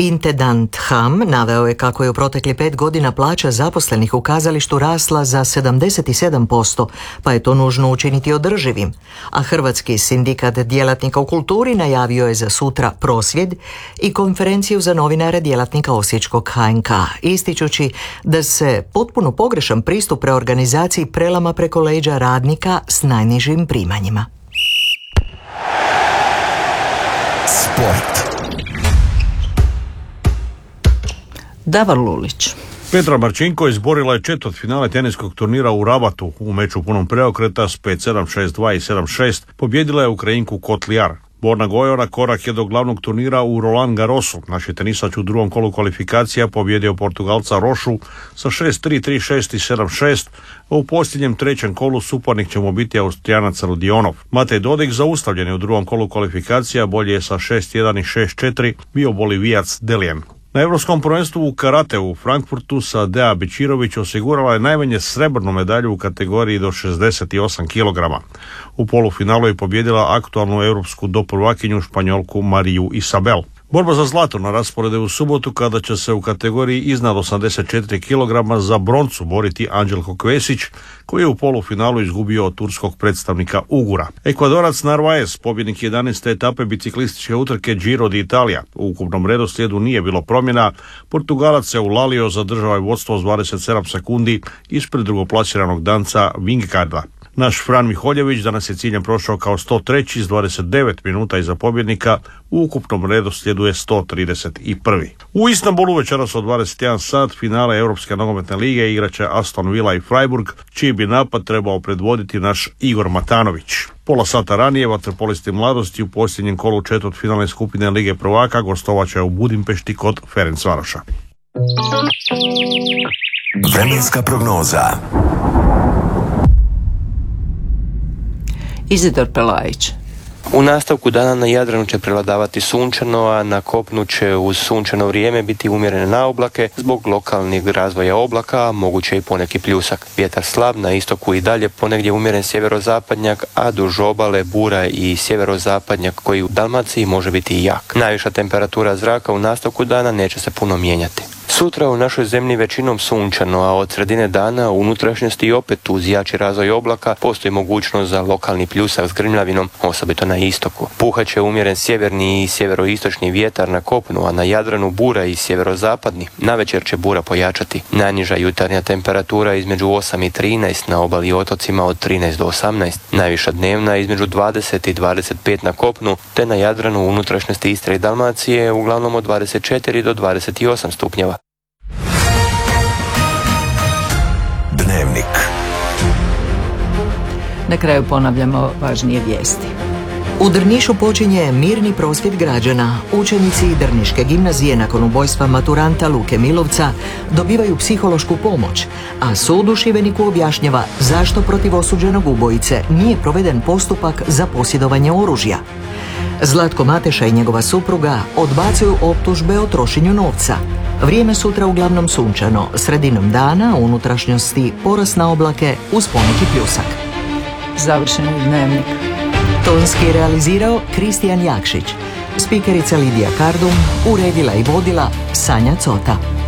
Intendant Ham naveo je kako je u protekli 5 godina plaća zaposlenih u kazalištu rasla za 77%, pa je to nužno učiniti održivim. A Hrvatski sindikat djelatnika u kulturi najavio je za sutra prosvjed i konferenciju za novinare djelatnika Osječkog HNK, ističući da se potpuno pogrešan pristup reorganizaciji prelama preko leđa radnika s najnižim primanjima. Sport. Davor Lulić. Petra Marčinko izborila je četvrtfinale teniskog turnira u Rabatu u meču punom preokreta s 5-7, 6-2 i 7-6. Pobjedila je Ukrajinku Kotliar. Borna Gojora korak je do glavnog turnira u Roland Garrosu. Naš je tenisač u drugom kolu kvalifikacija pobjedio Portugalca Rošu sa 6-3, 3-6 i 7-6, a u posljednjem trećem kolu suparnik će mu biti Austrijanac Rodionov. Matej Dodik, zaustavljen je u drugom kolu kvalifikacija, bolje je sa 6-1 i 6-4 bio Bolivijac Delijan. Na Europskom prvenstvu u karateu u Frankfurtu Sadea Bečirović osigurala je najmanje srebrnu medalju u kategoriji do 68 kg. U polufinalu je pobjedila aktualnu europsku doprvakinju Španjolku Mariju Isabel. Borba za zlato na rasporedu u subotu kada će se u kategoriji iznad 84 kg za broncu boriti Anđelko Kvesić, koji je u polufinalu izgubio od turskog predstavnika Ugura. Ekvadorac Narvaez, pobjednik 11. etape biciklističke utrke Giro d'Italia. U ukupnom redoslijedu nije bilo promjena. Portugalac se ulalio, zadržao je vodstvo s 27 sekundi ispred drugoplasiranog danca Vingegaarda. Naš Fran Miholjević danas je ciljem prošao kao 103. s 29 minuta iza pobjednika, u ukupnom redoslijedu je 131. U Istanbulu večeras od 21 sat finale Europske nogometne lige igraće Aston Villa i Freiburg, čiji bi napad trebao predvoditi naš Igor Matanović. Pola sata ranije vaterpolisti mladosti u posljednjem kolu četvrtfinalne skupine Lige prvaka gostovaće u Budimpešti kod Ferencvaroša. Vremenska prognoza. Izidor Pelajić. U nastavku dana na Jadranu će prevladavati sunčano, a na kopnu će uz sunčano vrijeme biti umjerene naoblake zbog lokalnih razvoja oblaka, a moguće i poneki pljusak. Vjetar slab, na istoku i dalje ponegdje umjeren sjeverozapadnjak, a duž obale bura i sjeverozapadnjak koji u Dalmaciji može biti i jak. Najviša temperatura zraka u nastavku dana neće se puno mijenjati. Sutra u našoj zemlji većinom sunčano, a od sredine dana u unutrašnjosti opet uz jači razvoj oblaka postoji mogućnost za lokalni pljusak s grmljavinom, osobito na istoku. Puhat će umjeren sjeverni i sjeveroistočni vjetar na kopnu, a na Jadranu bura i sjeverozapadni. Navečer će bura pojačati. Najniža jutarnja temperatura između 8 i 13, na obali i otocima od 13 do 18. Najviša dnevna između 20 i 25 na kopnu, te na Jadranu u unutrašnjosti Istre i Dalmacije uglavnom od 24 do 28 stupnjeva. Dnevnik. Na kraju ponavljamo važnije vijesti. U Drnišu počinje mirni prosvjed građana. Učenici Drniške gimnazije nakon ubojstva maturanta Luke Milovca dobivaju psihološku pomoć, a sud u Šibeniku objašnjava zašto protiv osuđenog ubojice nije proveden postupak za posjedovanje oružja. Zlatko Mateša i njegova supruga odbacuju optužbe o trošenju novca. Vrijeme sutra uglavnom sunčano, sredinom dana u unutrašnjosti porast na oblake uz poneki pljusak. Završen je Dnevnik. Tonski realizirao Kristijan Jakšić. Spikerica Lidija Kardum, uredila i vodila Sanja Cota.